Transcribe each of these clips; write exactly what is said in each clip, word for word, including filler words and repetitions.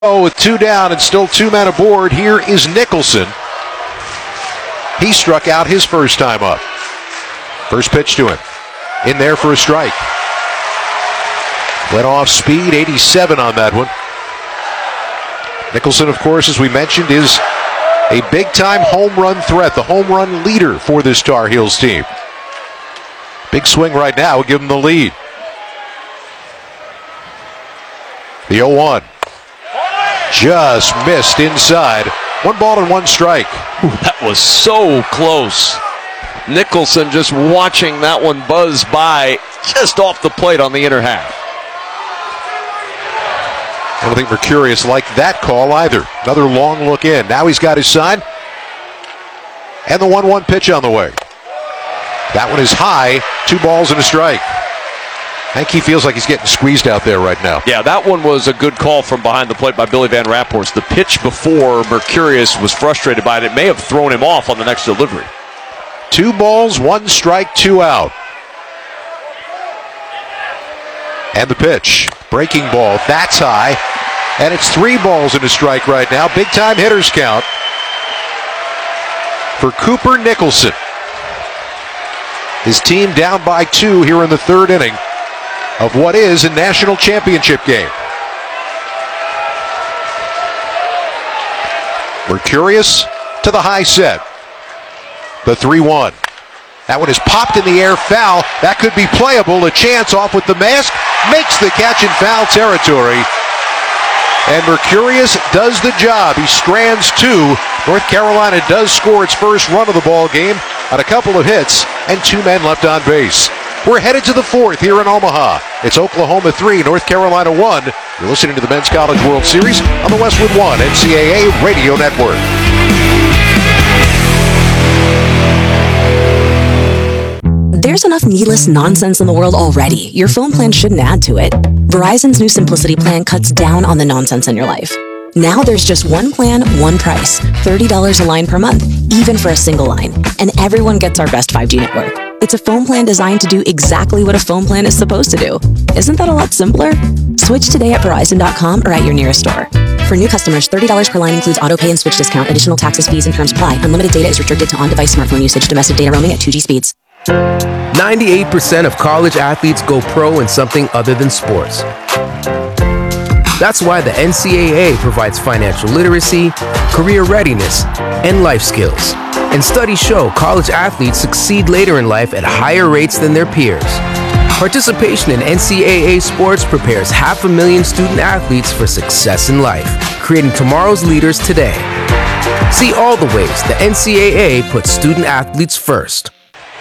Oh, with two down and still two men aboard, here is Nicholson. He struck out his first time up. First pitch to him. In there for a strike. Went off speed, eighty-seven on that one. Nicholson, of course, as we mentioned, is a big-time home run threat, the home run leader for this Tar Heels team. Big swing right now will give him the lead. The oh one. Just missed inside. One ball and one strike. Ooh, that was so close. Nicholson just watching that one buzz by just off the plate on the inner half. I don't think Mercurius liked that call either. Another long look in. Now he's got his sign. And the one one pitch on the way. That one is high. Two balls and a strike. I think he feels like he's getting squeezed out there right now. Yeah, that one was a good call from behind the plate by Billy Van Raphorst. The pitch before, Mercurius was frustrated by it. It may have thrown him off on the next delivery. Two balls, one strike, two out. And the pitch. Breaking ball. That's high. And it's three balls and a strike right now. Big time hitters count for Cooper Nicholson. His team down by two here in the third inning of what is a national championship game. Mercurius to the high set. The three one. That one is popped in the air, foul. That could be playable. A chance off with the mask. Makes the catch in foul territory. And Mercurius does the job. He strands two. North Carolina does score its first run of the ball game on a couple of hits and two men left on base. We're headed to the fourth here in Omaha. It's Oklahoma three, North Carolina one. You're listening to the Men's College World Series on the Westwood One N C double A Radio Network. There's enough needless nonsense in the world already. Your phone plan shouldn't add to it. Verizon's new Simplicity plan cuts down on the nonsense in your life. Now there's just one plan, one price. thirty dollars a line per month, even for a single line. And everyone gets our best five G network. It's a phone plan designed to do exactly what a phone plan is supposed to do. Isn't that a lot simpler? Switch today at Verizon dot com or at your nearest store. For new customers, thirty dollars per line includes auto pay and switch discount. Additional taxes, fees, and terms apply. Unlimited data is restricted to on-device smartphone usage. Domestic data roaming at two G speeds. ninety-eight percent of college athletes go pro in something other than sports. That's why the N C double A provides financial literacy, career readiness, and life skills. And studies show college athletes succeed later in life at higher rates than their peers. Participation in N C double A sports prepares half a million student athletes for success in life, creating tomorrow's leaders today. See all the ways the N C double A puts student athletes first.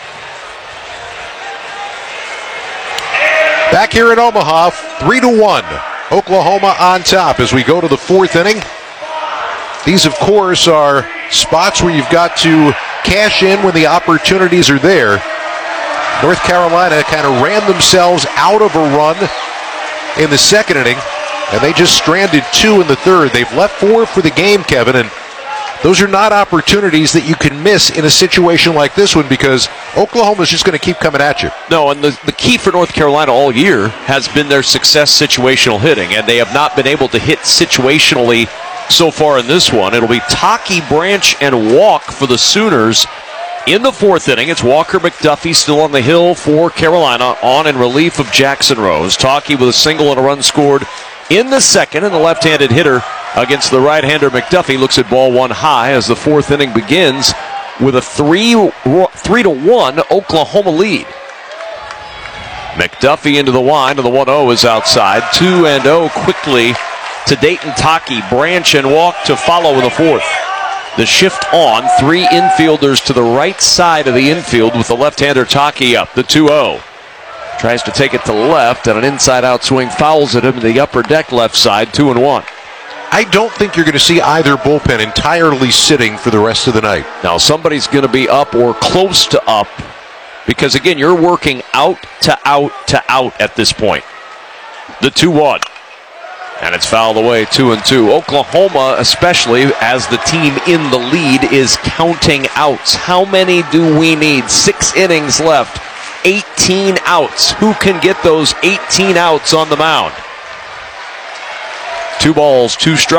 Back here in Omaha, three to one. Oklahoma on top as we go to the fourth inning. These, of course, are spots where you've got to cash in when the opportunities are there. North Carolina kind of ran themselves out of a run in the second inning, and they just stranded two in the third. They've left four for the game, Kevin, and those are not opportunities that you can miss in a situation like this one because Oklahoma's just going to keep coming at you. No, and the, the key for North Carolina all year has been their success situational hitting, and they have not been able to hit situationally so far in this one. It'll be Taki, Branch, and Walk for the Sooners in the fourth inning. It's Walker McDuffie still on the hill for Carolina on in relief of Jackson Rose. Taki with a single and a run scored in the second, and the left-handed hitter against the right-hander McDuffie looks at ball one high as the fourth inning begins with a three, three to one Oklahoma lead. McDuffie into the wind, and the one oh is outside. two and oh quickly to Dayton Taki. Branch and Walk to follow in the fourth. The shift on, three infielders to the right side of the infield with the left-hander Taki up, the two oh. Tries to take it to left, and an inside-out swing fouls at him in the upper deck left side, two and one. I don't think you're going to see either bullpen entirely sitting for the rest of the night. Now, somebody's going to be up or close to up because, again, you're working out to out to out at this point. The two one. And it's fouled away, two and two. Oklahoma, especially as the team in the lead, is counting outs. How many do we need? Six innings left. eighteen outs. Who can get those eighteen outs on the mound? Two balls, two strikes.